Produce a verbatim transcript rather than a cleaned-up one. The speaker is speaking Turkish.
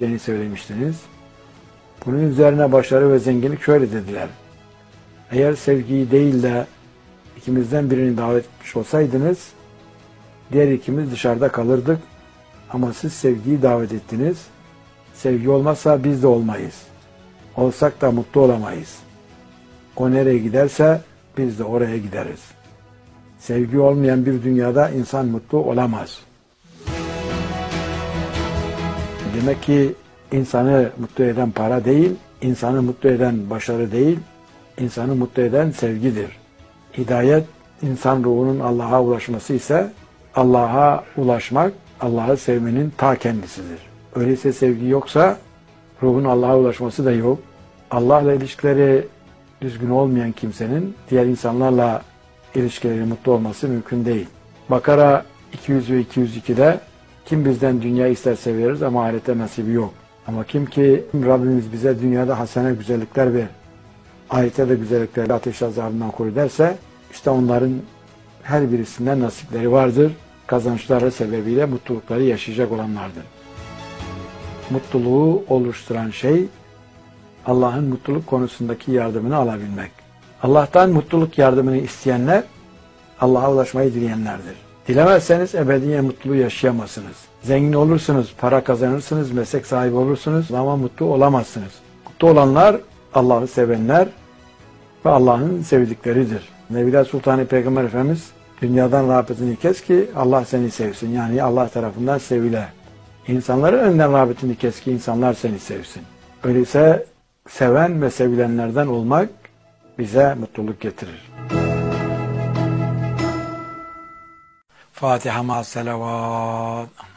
beni söylemiştiniz. Bunun üzerine başarı ve zenginlik şöyle dediler. Eğer sevgiyi değil de ikimizden birini davet etmiş olsaydınız, diğer ikimiz dışarıda kalırdık. Ama siz sevgiyi davet ettiniz. Sevgi olmazsa biz de olmayız. Olsak da mutlu olamayız. O nereye giderse biz de oraya gideriz. Sevgi olmayan bir dünyada insan mutlu olamaz. Demek ki insanı mutlu eden para değil, insanı mutlu eden başarı değil, insanı mutlu eden sevgidir. Hidayet, insan ruhunun Allah'a ulaşması ise Allah'a ulaşmak, Allah'ı sevmenin ta kendisidir. Öyleyse sevgi yoksa ruhun Allah'a ulaşması da yok. Allah'la ilişkileri düzgün olmayan kimsenin diğer insanlarla ilişkileri mutlu olması mümkün değil. Bakara iki yüz ve iki yüz iki'de kim bizden dünya isterse veririz ama ahirette nasibi yok. Ama kim ki Rabbimiz bize dünyada hasene güzellikler ver, ahirette de güzelliklerle ateş azabından koru derse işte onların her birisinden nasipleri vardır. Kazançları sebebiyle mutlulukları yaşayacak olanlardır. Mutluluğu oluşturan şey Allah'ın mutluluk konusundaki yardımını alabilmek. Allah'tan mutluluk yardımını isteyenler Allah'a ulaşmayı dileyenlerdir. Dilemezseniz ebediyen mutluluğu yaşayamazsınız. Zengin olursunuz, para kazanırsınız, meslek sahibi olursunuz ama mutlu olamazsınız. Mutlu olanlar Allah'ı sevenler ve Allah'ın sevdikleridir. Nebiler Sultanı Peygamber Efendimiz dünyadan rağbetini kes ki Allah seni sevsin. Yani Allah tarafından sevile. İnsanların önünden rağbetini kes ki insanlar seni sevsin. Öyleyse seven ve sevilenlerden olmak bize mutluluk getirir. Fatiha ma'as salavat.